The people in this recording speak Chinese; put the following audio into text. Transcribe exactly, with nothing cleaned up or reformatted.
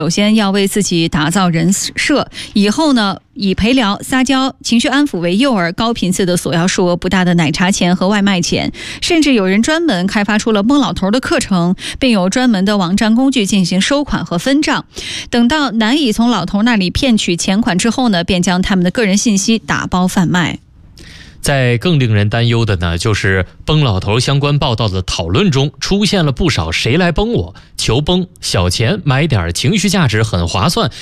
首先要为自己打造人设，以后呢以陪聊、撒娇、情绪安抚为诱饵，高频次的索要数额不大的奶茶钱和外卖钱，甚至有人专门开发出了蒙老头的课程，并有专门的网站工具进行收款和分账。等到难以从老头那里骗取钱款之后呢，便将他们的个人信息打包贩卖。 在更令人担忧的呢，就是崩老头相关报道的讨论中出现了不少谁来崩我、求崩、小钱买点情绪价值很划算